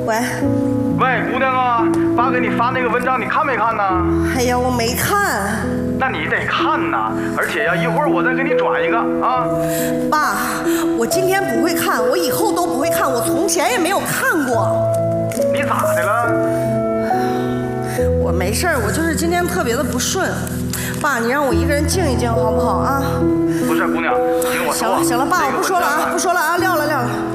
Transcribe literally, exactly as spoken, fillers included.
喂， 喂，姑娘啊，爸给你发那个文章，你看没看呢？ 哎呀，我没看。 那你得看呐，而且呀，一会儿我再给你转一个啊。 爸，我今天不会看，我以后都不会看，我从前也没有看过。 你咋的了？ 我没事儿，我就是今天特别的不顺。爸，你让我一个人静一静好不好啊？ 不是，姑娘，听我说。 行了行了，爸，我不说了啊，不说了啊，撂了撂了。